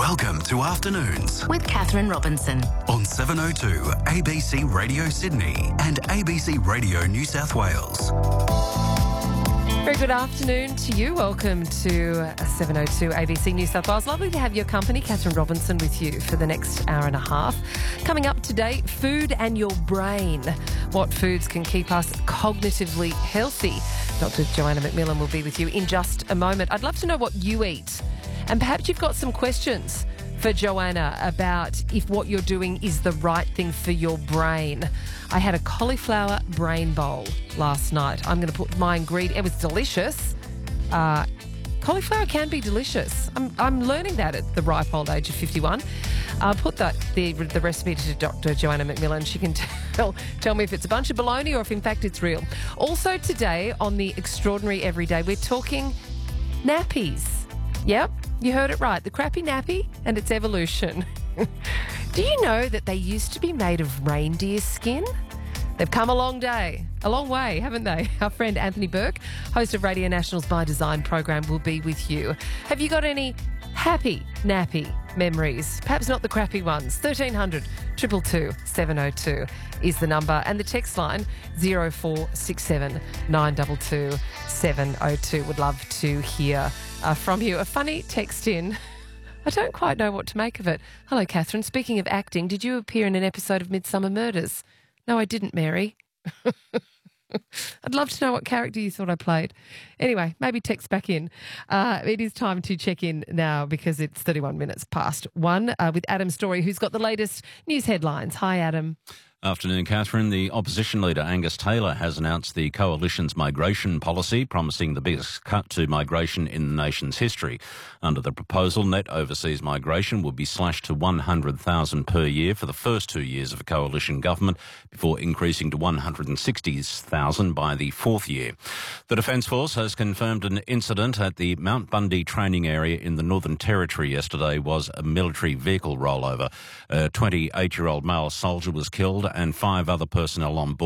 Welcome to Afternoons with Catherine Robinson. on 702 ABC Radio Sydney and ABC Radio New South Wales. Very good afternoon to you. Welcome to 702 ABC New South Wales. Lovely to have your company. Catherine Robinson with you for the next hour and a half. Coming up today, food and your brain. What foods can keep us cognitively healthy? Dr. Joanna McMillan will be with you in just a moment. I'd love to know what you eat. And perhaps you've got some questions for Joanna about if what you're doing is the right thing for your brain. I had a cauliflower brain bowl last night. I'm going to put my ingredient. It was delicious. Cauliflower can be delicious. I'm learning that at the ripe old age of 51. I'll put the recipe to Dr. Joanna McMillan. She can tell me if it's a bunch of baloney or if in fact it's real. Also today on the Extraordinary Everyday, we're talking nappies. Yep, you heard it right. The crappy nappy and its evolution. Do you know that they used to be made of reindeer skin? They've come a long way, haven't they? Our friend Anthony Burke, host of Radio National's By Design program, will be with you. Have you got any happy nappy memories? Perhaps not the crappy ones. 1300 222 702 is the number. And the text line 0467 922 702. Would love to hear from you. A funny text in. I don't quite know what to make of it. Hello, Catherine. Speaking of acting, did you appear in an episode of Midsummer Murders? No, I didn't, Mary. I'd love to know what character you thought I played. Anyway, maybe text back in. It is time to check in now because it's 31 minutes past 1 with Adam Story, who's got the latest news headlines. Hi, Adam. Afternoon, Catherine. The opposition leader Angus Taylor has announced the coalition's migration policy, promising the biggest cut to migration in the nation's history. Under the proposal, net overseas migration will be slashed to 100,000 per year for the first 2 years of a coalition government, before increasing to 160,000 by the fourth year. The Defence Force has confirmed an incident at the Mount Bundy training area in the Northern Territory yesterday was a military vehicle rollover. A 28-year-old male soldier was killed and 5 other personnel on board